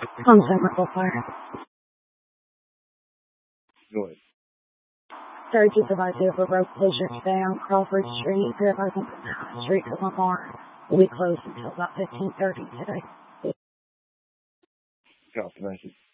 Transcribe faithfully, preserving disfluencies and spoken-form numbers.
Home Central Fire. Go ahead. Third supervisor for road closure today on Crawford Street, Riverside Street to Lamar. We close until about fifteen thirty today. Copy, thank you.